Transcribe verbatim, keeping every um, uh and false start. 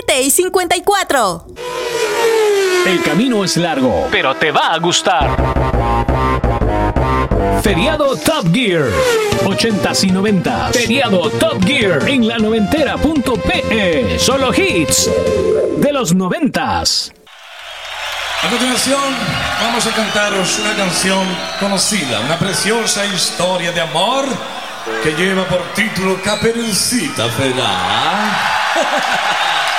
siete y cincuenta y cuatro. El camino es largo, pero te va a gustar. Feriado Top Gear. ochentas y noventas. Feriado Top Gear en la noventera punto pe. Solo hits de los noventas. A continuación, vamos a cantaros una canción conocida, una preciosa historia de amor que lleva por título Caperucita Feliz.